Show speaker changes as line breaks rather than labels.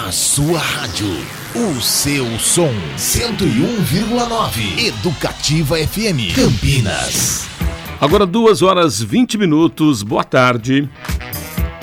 A sua rádio, o seu som, 101,9 Educativa FM Campinas.
Agora 2h20. Boa tarde.